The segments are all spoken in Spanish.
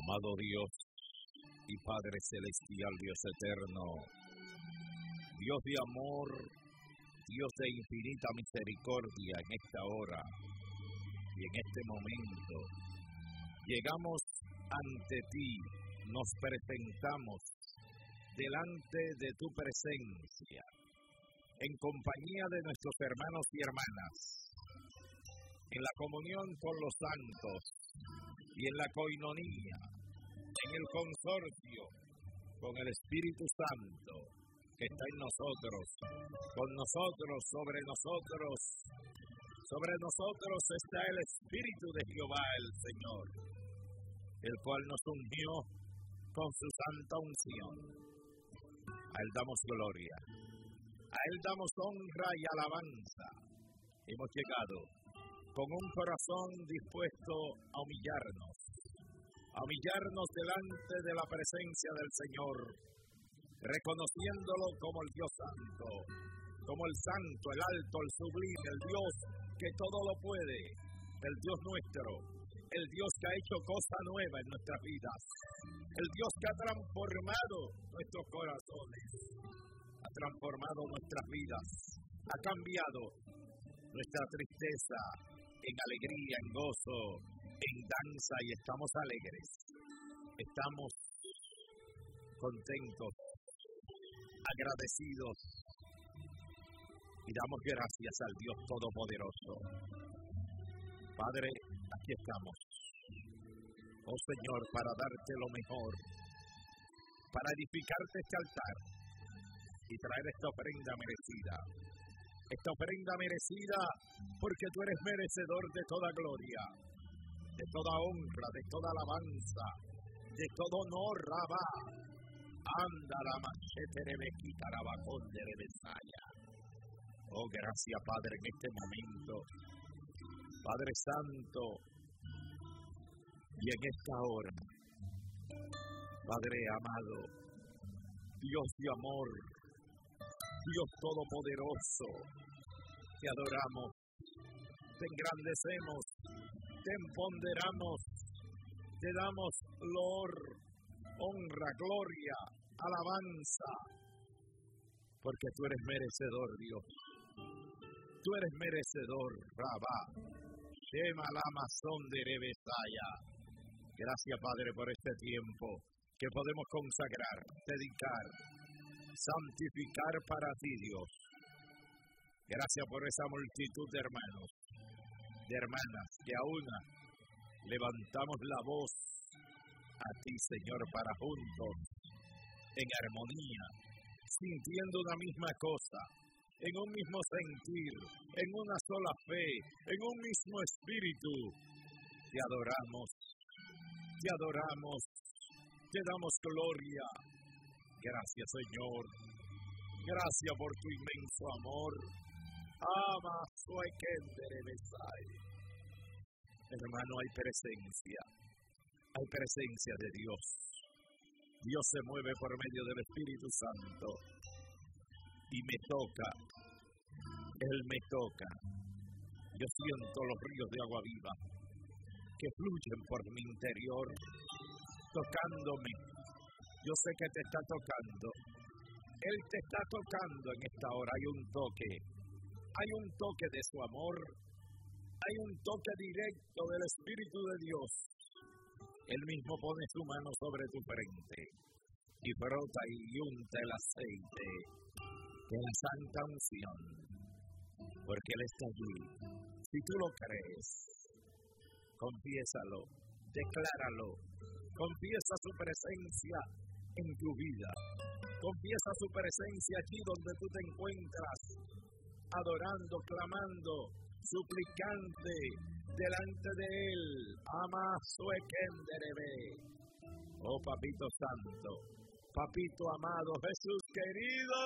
Amado Dios y Padre Celestial, Dios eterno, Dios de amor, Dios de infinita misericordia, en esta hora y en este momento, llegamos ante ti, nos presentamos delante de tu presencia, en compañía de nuestros hermanos y hermanas, en la comunión con los santos y en la coinonía, en el consorcio con el Espíritu Santo que está en nosotros, con nosotros, sobre nosotros está el Espíritu de Jehová el Señor, el cual nos ungió con su santa unción. A Él damos gloria, a Él damos honra y alabanza. Hemos llegado con un corazón dispuesto a humillarnos delante de la presencia del Señor, reconociéndolo como el Dios Santo, como el Santo, el Alto, el Sublime, el Dios que todo lo puede, el Dios nuestro, el Dios que ha hecho cosa nueva en nuestras vidas, el Dios que ha transformado nuestros corazones, ha transformado nuestras vidas, ha cambiado nuestra tristeza en alegría, en gozo, en danza, y estamos alegres, estamos contentos, agradecidos, y damos gracias al Dios Todopoderoso. Padre, aquí estamos, oh Señor, para darte lo mejor, para edificarte este altar y traer esta ofrenda merecida, porque tú eres merecedor de toda gloria, de toda honra, de toda alabanza, de todo honor. Rabá, anda la machete de Bequita, la bajón de Besaya. Oh, gracias, Padre, en este momento, Padre Santo, y en esta hora, Padre amado, Dios de amor, Dios Todopoderoso, te adoramos, te engrandecemos, te empoderamos, te damos loor, honra, gloria, alabanza, porque tú eres merecedor, Dios. Tú eres merecedor, Rabá, Shema Lama Son de Rebesaya. Gracias, Padre, por este tiempo que podemos consagrar, dedicar, santificar para ti, Dios. Gracias por esa multitud de hermanos, de hermanas, que a una levantamos la voz a ti, Señor, para juntos, en armonía, sintiendo una misma cosa, en un mismo sentir, en una sola fe, en un mismo espíritu. Te adoramos, te damos gloria. Gracias, Señor. Gracias por tu inmenso amor. Ama soy Kendere Besai. Hermano, hay presencia de Dios. Dios se mueve por medio del Espíritu Santo y me toca. Él me toca. Yo siento los ríos de agua viva que fluyen por mi interior, tocándome. Yo sé que te está tocando. Él te está tocando en esta hora. Hay un toque de su amor. Hay un toque directo del Espíritu de Dios. Él mismo pone su mano sobre tu frente y frota y unta el aceite de la santa unción, porque Él está allí. Si tú lo crees, confiésalo, decláralo, confiesa su presencia en tu vida, confiesa su presencia allí donde tú te encuentras, adorando, clamando, suplicante delante de Él. Ama suekenderebe. Oh, Papito Santo, Papito amado, Jesús querido,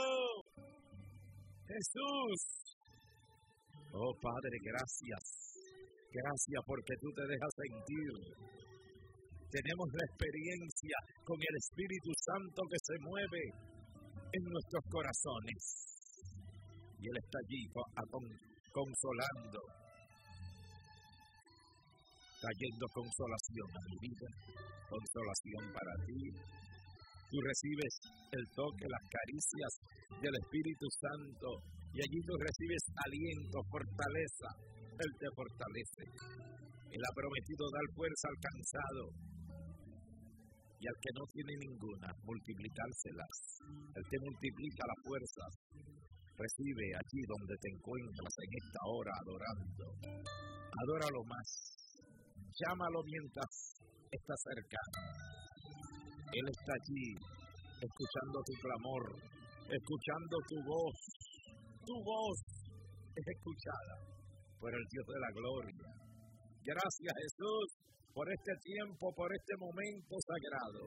Jesús. Oh, Padre, gracias porque tú te dejas sentir. Tenemos la experiencia con el Espíritu Santo que se mueve en nuestros corazones. Y Él está allí consolando. trayendo consolación a mi vida, consolación para ti. Tú recibes el toque, las caricias del Espíritu Santo, y allí tú recibes aliento, fortaleza. Él te fortalece. Él ha prometido dar fuerza al cansado, y al que no tiene ninguna, multiplicárselas. Él te multiplica las fuerzas. Recibe allí donde te encuentras en esta hora adorando. Adóralo más. Llámalo mientras está cerca. Él está allí, escuchando tu clamor, escuchando tu voz. Tu voz es escuchada por el Dios de la gloria. Gracias, Jesús, por este tiempo, por este momento sagrado.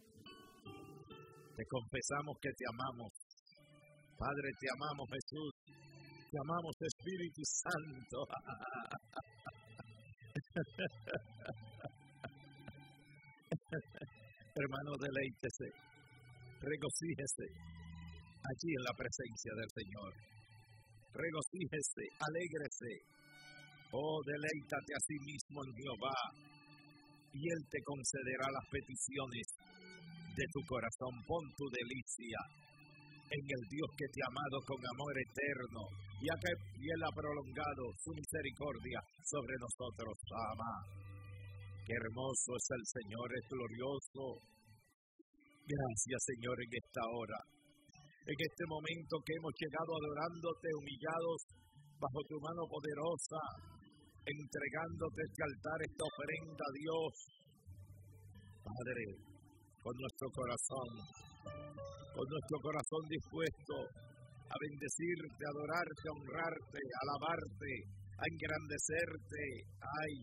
Te confesamos que te amamos. Padre, te amamos, Jesús. Te amamos, Espíritu Santo. Hermano, deleítese, regocíjese allí en la presencia del Señor. Regocíjese, alégrese. Oh, deleítate a sí mismo en Jehová, y Él te concederá las peticiones de tu corazón. Pon tu delicia en el Dios que te ha amado con amor eterno, y Él ha prolongado su misericordia sobre nosotros. Ama. Qué hermoso es el Señor, es glorioso. Gracias, Señor, en esta hora, en este momento que hemos llegado adorándote, humillados bajo tu mano poderosa, entregándote este altar, esta ofrenda a Dios. Padre, con nuestro corazón dispuesto a bendecirte, a adorarte, a honrarte, a alabarte, a engrandecerte. Ay.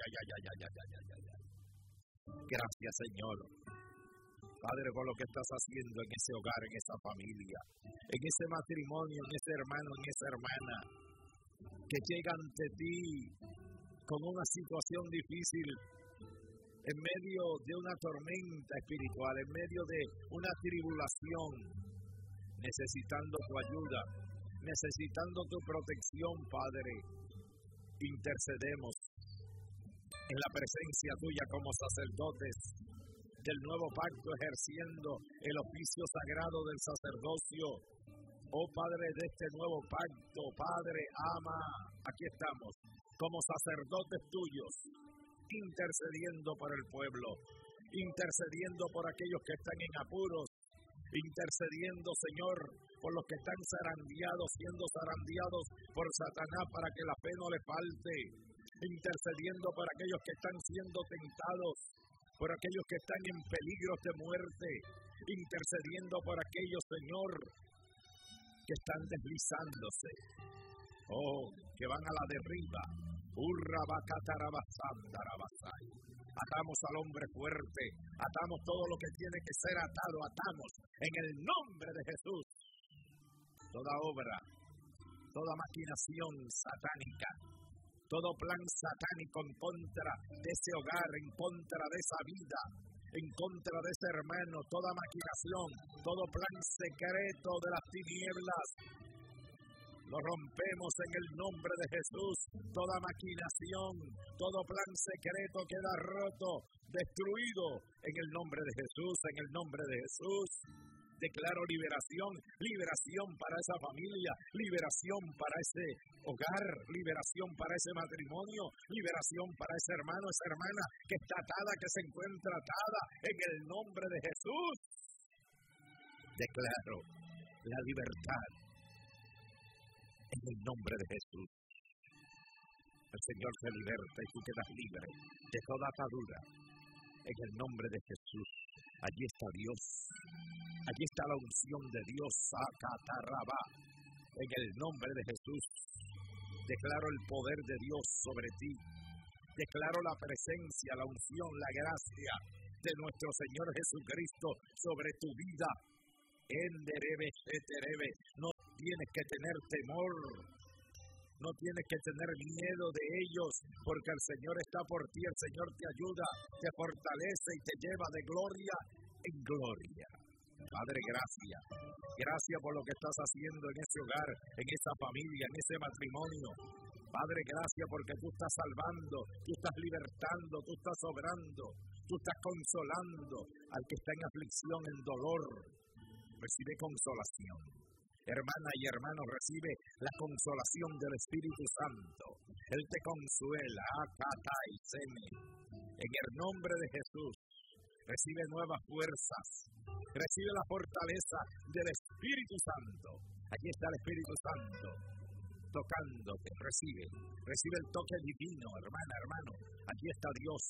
Gracias, Señor. Padre, por lo que estás haciendo en ese hogar, en esa familia, en ese matrimonio, en ese hermano, en esa hermana, que llega ante ti con una situación difícil, en medio de una tormenta espiritual, en medio de una tribulación, necesitando tu ayuda, necesitando tu protección, Padre. Intercedemos en la presencia tuya como sacerdotes del nuevo pacto, ejerciendo el oficio sagrado del sacerdocio. Oh Padre, de este nuevo pacto, Padre, ama, aquí estamos, como sacerdotes tuyos, intercediendo por el pueblo, intercediendo por aquellos que están en apuros, intercediendo, Señor, por los que están siendo zarandeados por Satanás para que la fe no le falte, intercediendo por aquellos que están siendo tentados, por aquellos que están en peligro de muerte, intercediendo por aquellos, Señor, que están deslizándose, que van a la derriba. Atamos al hombre fuerte, atamos todo lo que tiene que ser atado, atamos en el nombre de Jesús toda obra, toda maquinación satánica, todo plan satánico en contra de ese hogar, en contra de esa vida, en contra de ese hermano, toda maquinación, todo plan secreto de las tinieblas, lo rompemos en el nombre de Jesús. Toda maquinación, todo plan secreto queda roto, destruido en el nombre de Jesús, en el nombre de Jesús. Declaro liberación, liberación para esa familia, liberación para ese hogar, liberación para ese matrimonio, liberación para ese hermano, esa hermana que está atada, que se encuentra atada, en el nombre de Jesús. Declaro la libertad en el nombre de Jesús. El Señor te liberta y tú quedas libre de toda atadura en el nombre de Jesús. Allí está Dios. Allí está la unción de Dios, Sacatarrabá, en el nombre de Jesús. Declaro el poder de Dios sobre ti. Declaro la presencia, la unción, la gracia de nuestro Señor Jesucristo sobre tu vida. No tienes que tener temor, no tienes que tener miedo de ellos, porque el Señor está por ti, el Señor te ayuda, te fortalece y te lleva de gloria en gloria. Padre, gracias. Gracias por lo que estás haciendo en ese hogar, en esa familia, en ese matrimonio. Padre, gracias porque tú estás salvando, tú estás libertando, tú estás obrando, tú estás consolando al que está en aflicción, en dolor. Recibe consolación. Hermana y hermano, recibe la consolación del Espíritu Santo. Él te consuela. En el nombre de Jesús, recibe nuevas fuerzas. Recibe la fortaleza del Espíritu Santo. Aquí está el Espíritu Santo tocándote. Recibe el toque divino, hermana, hermano. Aquí está Dios.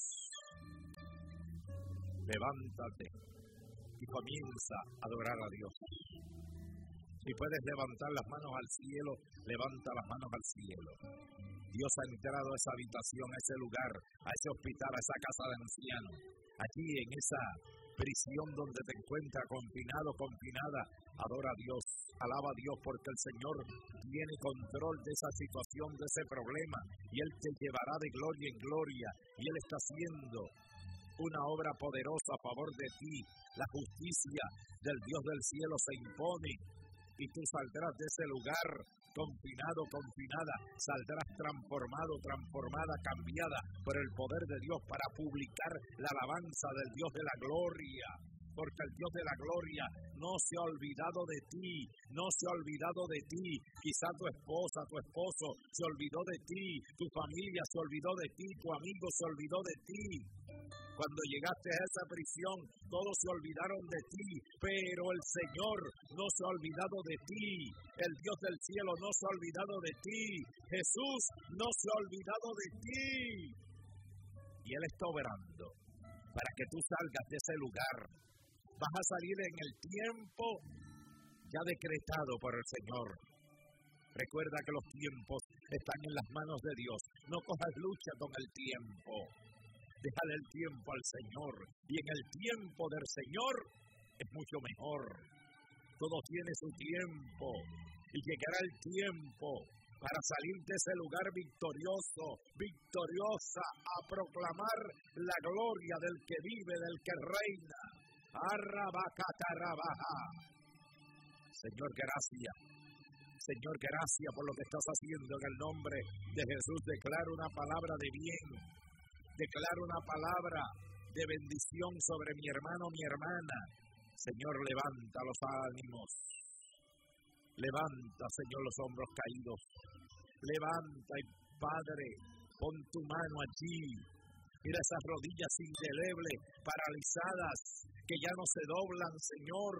Levántate y comienza a adorar a Dios. Si puedes levantar las manos al cielo, levanta las manos al cielo. Dios ha entrado a esa habitación, a ese lugar, a ese hospital, a esa casa de ancianos. Allí en esa prisión donde te encuentras confinado, confinada, adora a Dios, alaba a Dios porque el Señor tiene control de esa situación, de ese problema, y Él te llevará de gloria en gloria, y Él está haciendo una obra poderosa a favor de ti. La justicia del Dios del cielo se impone, y tú saldrás de ese lugar confinado, confinada, saldrás transformado, transformada, cambiada por el poder de Dios para publicar la alabanza del Dios de la gloria. Porque el Dios de la gloria no se ha olvidado de ti, no se ha olvidado de ti. Quizá tu esposa, tu esposo se olvidó de ti, tu familia se olvidó de ti, tu amigo se olvidó de ti. Cuando llegaste a esa prisión, todos se olvidaron de ti, pero el Señor no se ha olvidado de ti. El Dios del cielo no se ha olvidado de ti. Jesús no se ha olvidado de ti. Y Él está obrando para que tú salgas de ese lugar. Vas a salir en el tiempo ya decretado por el Señor. Recuerda que los tiempos están en las manos de Dios. No cojas lucha con el tiempo. Déjale el tiempo al Señor. Y en el tiempo del Señor es mucho mejor. Todo tiene su tiempo. Y llegará el tiempo para salir de ese lugar victorioso, victoriosa, a proclamar la gloria del que vive, del que reina. Señor, gracias. Señor, gracias por lo que estás haciendo en el nombre de Jesús. Declaro una palabra de bien. Declaro una palabra de bendición sobre mi hermano, mi hermana. Señor, levanta los ánimos. Levanta, Señor, los hombros caídos. Levanta, y Padre, pon tu mano allí. Mira esas rodillas indelebles, paralizadas, que ya no se doblan, Señor.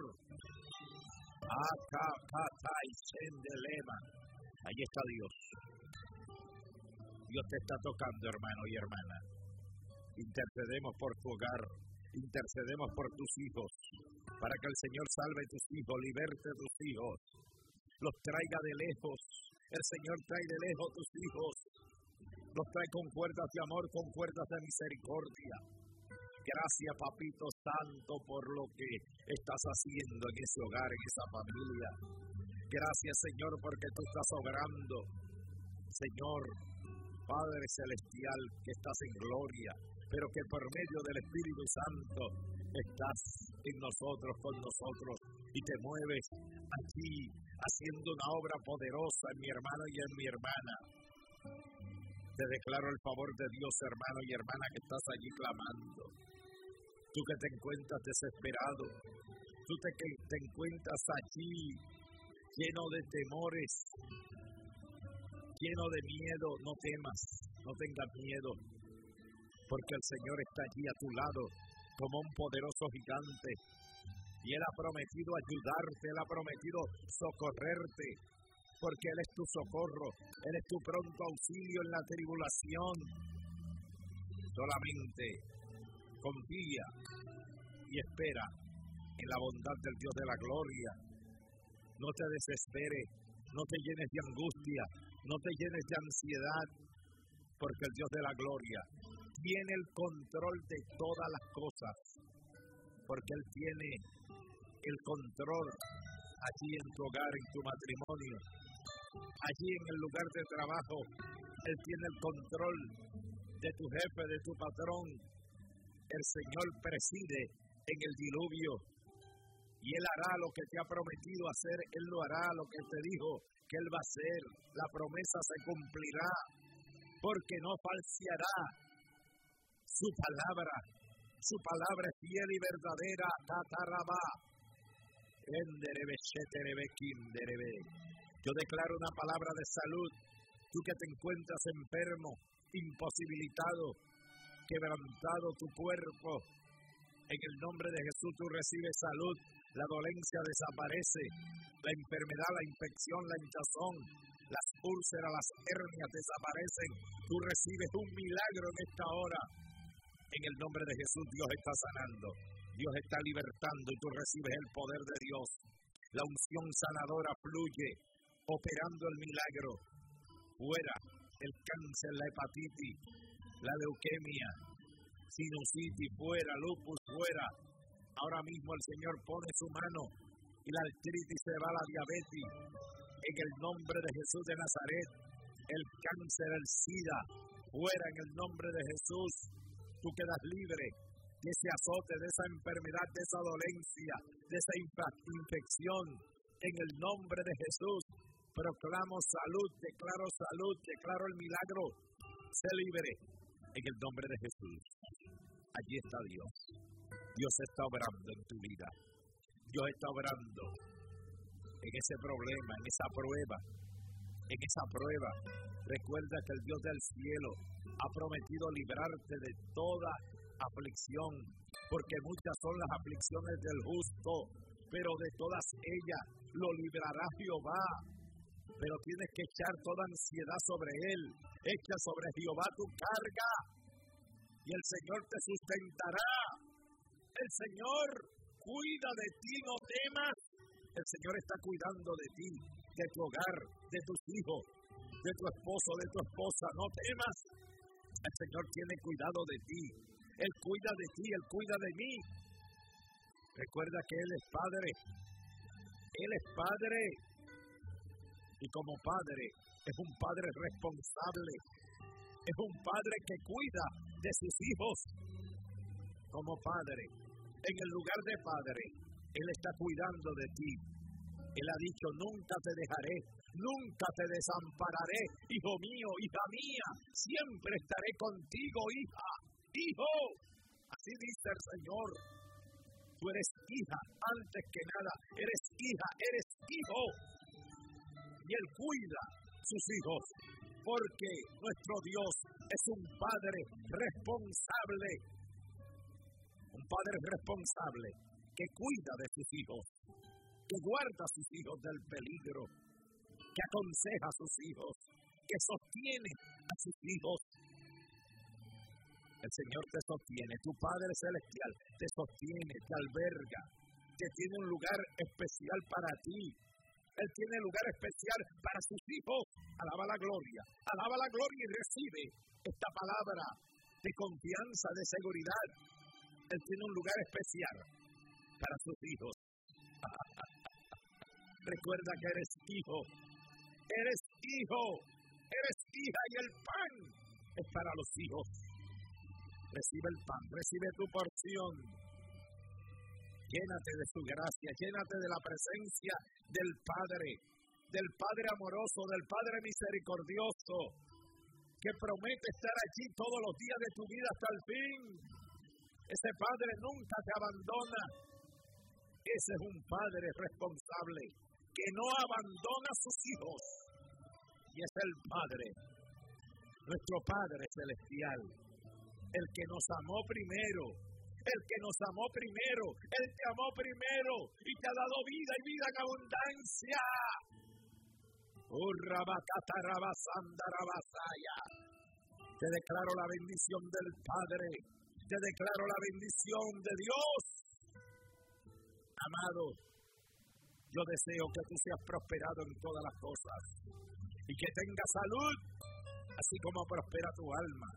Ahí está Dios. Dios te está tocando, hermano y hermana. Intercedemos por tu hogar, intercedemos por tus hijos, para que el Señor salve tus hijos, liberte tus hijos, los traiga de lejos. El Señor trae de lejos tus hijos, los trae con cuerdas de amor, con cuerdas de misericordia. Gracias, Papito Santo, por lo que estás haciendo en ese hogar, en esa familia. Gracias, Señor, porque tú estás obrando. Señor, Padre Celestial, que estás en gloria, pero que por medio del Espíritu Santo estás en nosotros, con nosotros, y te mueves aquí, haciendo una obra poderosa en mi hermano y en mi hermana. Te declaro el favor de Dios, hermano y hermana, que estás allí clamando. Tú que te encuentras desesperado, tú que te encuentras allí lleno de temores, lleno de miedo, no temas, no tengas miedo, porque el Señor está allí a tu lado como un poderoso gigante, y Él ha prometido ayudarte, Él ha prometido socorrerte, porque Él es tu socorro, Él es tu pronto auxilio en la tribulación. Solamente confía y espera en la bondad del Dios de la gloria. No te desesperes, no te llenes de angustia, no te llenes de ansiedad, porque el Dios de la gloria tiene el control de todas las cosas, porque Él tiene el control allí en tu hogar, en tu matrimonio, allí en el lugar de trabajo. Él tiene el control de tu jefe, de tu patrón. El Señor preside en el diluvio. Y Él hará lo que te ha prometido hacer. Él lo hará, lo que te dijo que Él va a hacer. La promesa se cumplirá, porque no falseará su palabra. Su palabra es fiel y verdadera. Tatarabá. Yo declaro una palabra de salud. Tú que te encuentras enfermo, imposibilitado, quebrantado tu cuerpo, en el nombre de Jesús tú recibes salud. La dolencia desaparece, la enfermedad, la infección, la hinchazón, las úlceras, las hernias desaparecen. Tú recibes un milagro en esta hora. En el nombre de Jesús Dios está sanando, Dios está libertando y tú recibes el poder de Dios. La unción sanadora fluye, operando el milagro. Fuera el cáncer, la hepatitis, la leuquemia, sinusitis, fuera, lupus, fuera. Ahora mismo el Señor pone su mano y la artritis se va, la diabetes. En el nombre de Jesús de Nazaret, el cáncer, el SIDA, fuera en el nombre de Jesús. Tú quedas libre de ese azote, de esa enfermedad, de esa dolencia, de esa infección. En el nombre de Jesús, proclamo salud, declaro el milagro. Sé libre en el nombre de Jesús. Allí está Dios. Dios está obrando en tu vida. Dios está obrando en ese problema, en esa prueba. Recuerda que el Dios del cielo ha prometido librarte de toda aflicción, porque muchas son las aflicciones del justo, pero de todas ellas lo librará Jehová. Pero tienes que echar toda ansiedad sobre Él. Echa sobre Jehová tu carga y el Señor te sustentará. El Señor cuida de ti, no temas. El Señor está cuidando de ti, de tu hogar, de tus hijos, de tu esposo, de tu esposa. No temas. El Señor tiene cuidado de ti. Él cuida de ti, Él cuida de mí. Recuerda que Él es Padre. Él es Padre. Y como Padre, es un Padre responsable. Es un Padre que cuida de sus hijos. Como Padre, en el lugar de Padre, Él está cuidando de ti. Él ha dicho, nunca te dejaré, nunca te desampararé. Hijo mío, hija mía, siempre estaré contigo, hija, hijo. Así dice el Señor. Tú eres hija antes que nada. Eres hija, eres hijo. Y Él cuida sus hijos, porque nuestro Dios es un Padre responsable. Un Padre responsable que cuida de sus hijos, que guarda a sus hijos del peligro, que aconseja a sus hijos, que sostiene a sus hijos. El Señor te sostiene, tu Padre Celestial te sostiene, te alberga, que tiene un lugar especial para ti. Él tiene lugar especial para sus hijos. Alaba la gloria y recibe esta palabra de confianza, de seguridad. Él tiene un lugar especial para sus hijos. Recuerda que eres hijo, eres hija y el pan es para los hijos. Recibe el pan, recibe tu porción. Llénate de su gracia, llénate de la presencia del Padre amoroso, del Padre misericordioso, que promete estar allí todos los días de tu vida hasta el fin. Ese Padre nunca te abandona. Ese es un Padre responsable, que no abandona a sus hijos. Y es el Padre, nuestro Padre celestial, el que nos amó primero. El que nos amó primero, Él te amó primero y te ha dado vida y vida en abundancia. Te declaro la bendición del Padre, te declaro la bendición de Dios. Amado, yo deseo que tú seas prosperado en todas las cosas y que tengas salud, así como prospera tu alma.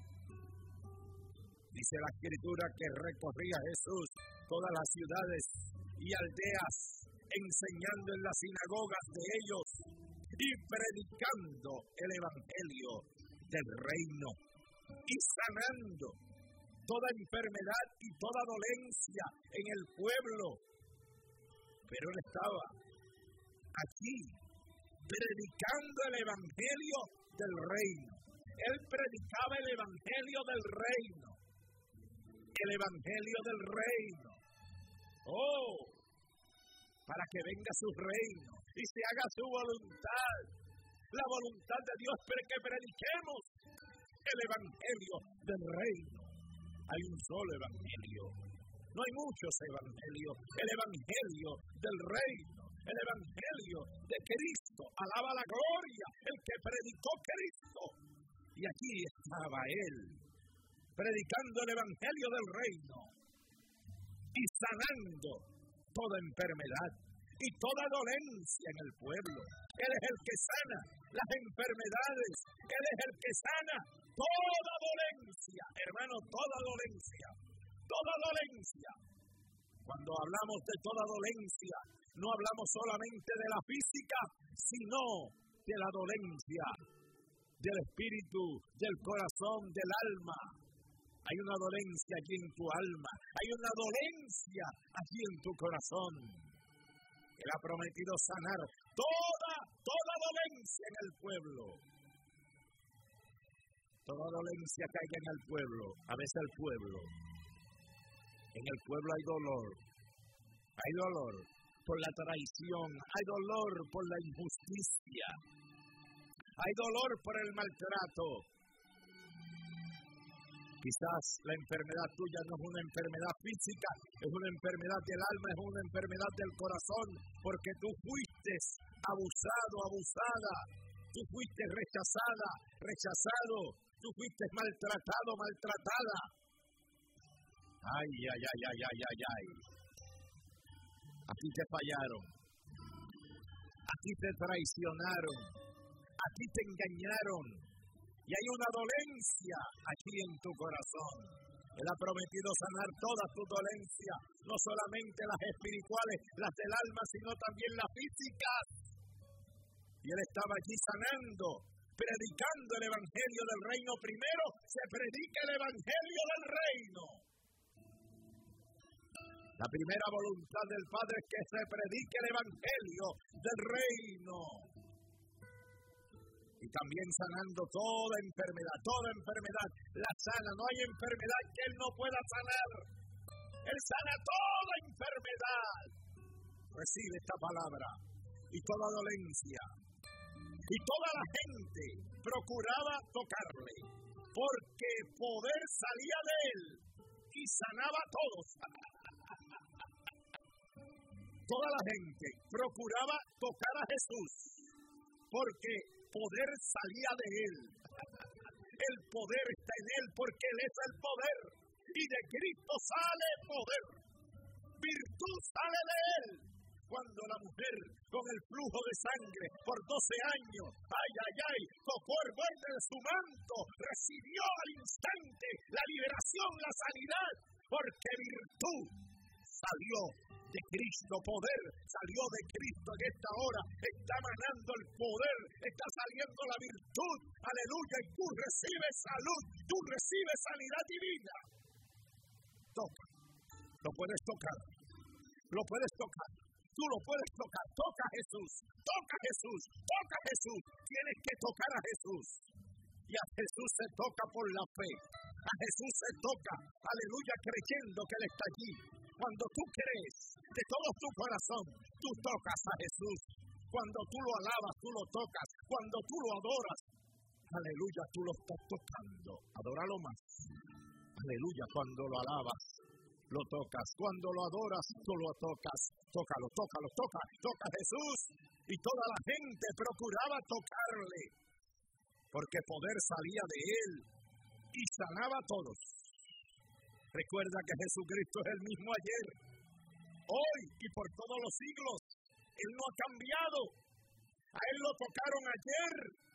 Dice la Escritura que recorría Jesús todas las ciudades y aldeas, enseñando en las sinagogas de ellos y predicando el evangelio del reino y sanando toda enfermedad y toda dolencia en el pueblo. Pero él estaba aquí predicando el evangelio del reino. Él predicaba el evangelio del reino. El evangelio del reino. Para que venga su reino y se haga su voluntad. La voluntad de Dios es que prediquemos el evangelio del reino. Hay un solo evangelio. No hay muchos evangelios. El evangelio del reino. El evangelio de Cristo. Alaba la gloria. El que predicó Cristo. Y aquí estaba él, predicando el evangelio del reino y sanando toda enfermedad y toda dolencia en el pueblo. Él es el que sana las enfermedades. Él es el que sana toda dolencia. Hermano, toda dolencia. Toda dolencia. Cuando hablamos de toda dolencia, no hablamos solamente de la física, sino de la dolencia del espíritu, del corazón, del alma. Hay una dolencia allí en tu alma. Hay una dolencia allí en tu corazón. Él ha prometido sanar toda dolencia en el pueblo. Toda dolencia que haya en el pueblo. A veces en el pueblo hay dolor. Hay dolor por la traición. Hay dolor por la injusticia. Hay dolor por el maltrato. Quizás la enfermedad tuya no es una enfermedad física, es una enfermedad del alma, es una enfermedad del corazón, porque tú fuiste abusado, abusada, tú fuiste rechazada, rechazado, tú fuiste maltratado, maltratada. Ay. Aquí te fallaron, aquí te traicionaron, aquí te engañaron. Y hay una dolencia aquí en tu corazón. Él ha prometido sanar todas tus dolencias, no solamente las espirituales, las del alma, sino también las físicas. Y él estaba allí sanando, predicando el evangelio del reino. Primero se predica el evangelio del reino. La primera voluntad del Padre es que se predique el evangelio del reino. Y también sanando toda enfermedad, la sana. No hay enfermedad que Él no pueda sanar. Él sana toda enfermedad. Recibe esta palabra. Y toda dolencia. Y toda la gente procuraba tocarle, porque poder salía de Él y sanaba a todos. Toda la gente procuraba tocar a Jesús, porque poder salía de Él. El poder está en Él porque Él es el poder. Y de Cristo sale poder. Virtud sale de Él. Cuando la mujer con el flujo de sangre por 12 años, tocó el borde de su manto, recibió al instante la liberación, la sanidad, porque virtud salió de Cristo, poder salió de Cristo en esta hora, está emanando el poder, está saliendo la virtud, aleluya, y tú recibes salud, tú recibes sanidad divina. Toca, lo puedes tocar, tú lo puedes tocar, toca a Jesús, tienes que tocar a Jesús. Y a Jesús se toca por la fe, a Jesús se toca, aleluya, creyendo que Él está allí. Cuando tú crees de todo tu corazón, tú tocas a Jesús. Cuando tú lo alabas, tú lo tocas. Cuando tú lo adoras, aleluya, tú lo estás tocando. Adóralo más. Aleluya, cuando lo alabas, lo tocas. Cuando lo adoras, tú lo tocas. Tócalo, toca a Jesús. Y toda la gente procuraba tocarle, porque poder salía de Él y sanaba a todos. Recuerda que Jesucristo es el mismo ayer, hoy y por todos los siglos. Él no ha cambiado. A Él lo tocaron ayer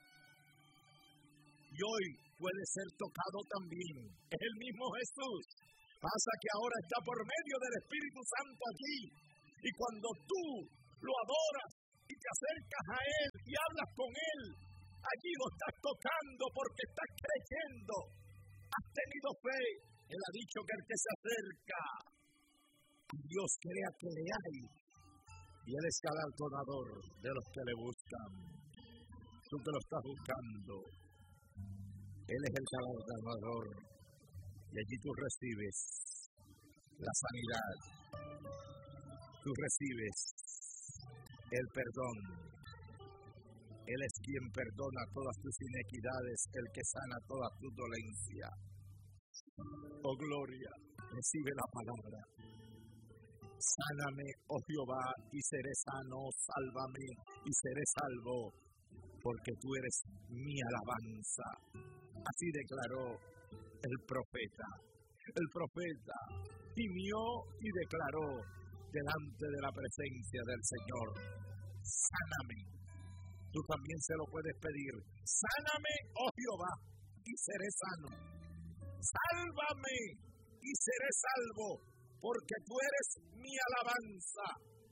y hoy puede ser tocado también. Es el mismo Jesús. Pasa que ahora está por medio del Espíritu Santo allí. Y cuando tú lo adoras y te acercas a Él y hablas con Él, allí lo estás tocando porque estás creyendo. Has tenido fe. Él ha dicho que el que se acerca a Dios crea que le hay Y Él es galardonador de los que le buscan. Tú que lo estás buscando, Él es el galardonador. Y allí tú recibes la sanidad. Tú recibes el perdón. Él es quien perdona todas tus inequidades, el que sana toda tu dolencia. Oh gloria, recibe la palabra. Sáname, oh Jehová, y seré sano, sálvame y seré salvo, porque tú eres mi alabanza. Así declaró el profeta. El profeta gimió y declaró delante de la presencia del Señor: sáname. Tú también se lo puedes pedir. Sáname, oh Jehová, y seré sano. Sálvame y seré salvo, porque tú eres mi alabanza.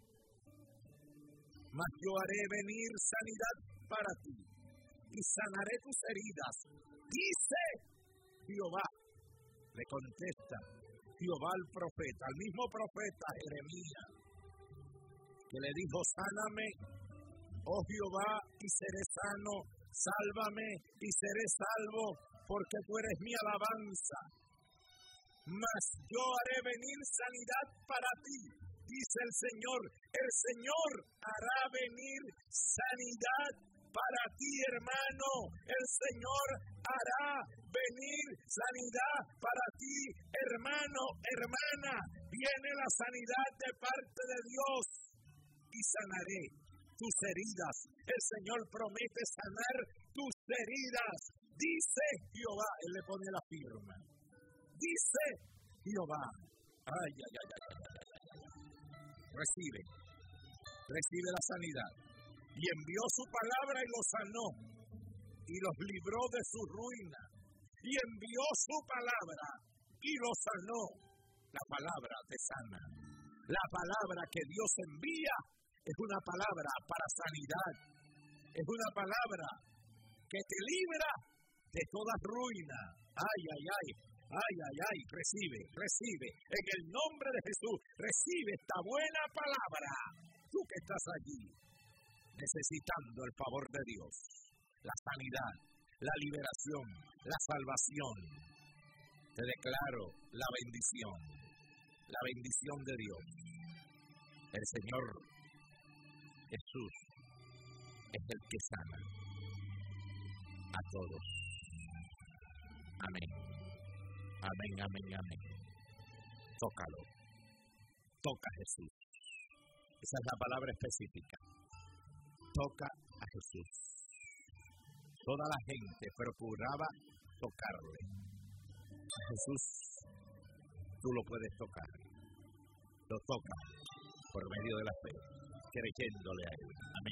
Mas yo haré venir sanidad para ti, y sanaré tus heridas. Dice Jehová. Le contesta Jehová al profeta, al mismo profeta Jeremías, que le dijo: sáname, oh Jehová, y seré sano, sálvame y seré salvo, porque tú eres mi alabanza. Mas yo haré venir sanidad para ti, dice el Señor hará venir sanidad para ti, hermano. El Señor hará venir sanidad para ti, hermano, hermana. Viene la sanidad de parte de Dios y sanaré tus heridas. El Señor promete sanar tus heridas. Dice Jehová. Él le pone la firma. Dice Jehová. Ay. Recibe la sanidad. Y envió su palabra y los sanó, y los libró de su ruina. Y envió su palabra y los sanó. La palabra te sana. La palabra que Dios envía es una palabra para sanidad. Es una palabra que te libra de toda ruina. Ay. Recibe. En el nombre de Jesús, recibe esta buena palabra. Tú que estás allí, necesitando el favor de Dios, la sanidad, la liberación, la salvación. Te declaro la bendición de Dios. El Señor Jesús es el que sana a todos. Amén. Tócalo. Toca a Jesús. Esa es la palabra específica. Toca a Jesús. Toda la gente procuraba tocarle. A Jesús tú lo puedes tocar. Lo toca por medio de la fe, creyéndole a Él. Amén.